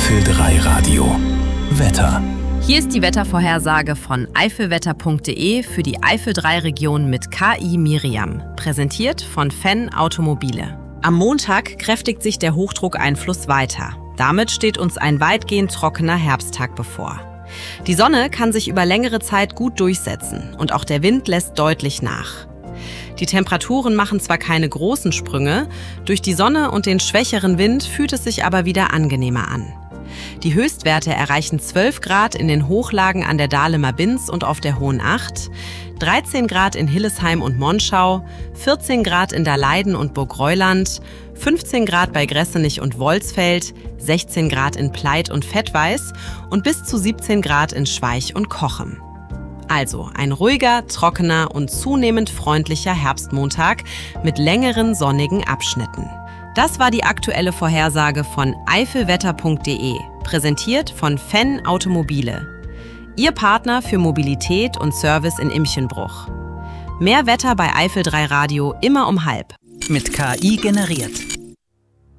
Eifel 3 Radio. Wetter. Hier ist die Wettervorhersage von eifelwetter.de für die Eifel 3 Region mit KI Miriam. Präsentiert von Fenn Automobile. Am Montag kräftigt sich der Hochdruckeinfluss weiter. Damit steht uns ein weitgehend trockener Herbsttag bevor. Die Sonne kann sich über längere Zeit gut durchsetzen und auch der Wind lässt deutlich nach. Die Temperaturen machen zwar keine großen Sprünge, durch die Sonne und den schwächeren Wind fühlt es sich aber wieder angenehmer an. Die Höchstwerte erreichen 12 Grad in den Hochlagen an der Dahlemer Binz und auf der Hohen Acht, 13 Grad in Hillesheim und Monschau, 14 Grad in Daleiden und Burgreuland, 15 Grad bei Gressenich und Wolsfeld, 16 Grad in Pleit und Vettweiß und bis zu 17 Grad in Schweich und Kochem. Also ein ruhiger, trockener und zunehmend freundlicher Herbstmontag mit längeren sonnigen Abschnitten. Das war die aktuelle Vorhersage von eifelwetter.de, präsentiert von Fenn Automobile. Ihr Partner für Mobilität und Service in Imchenbruch. Mehr Wetter bei Eifel 3 Radio immer um 12:30. Mit KI generiert.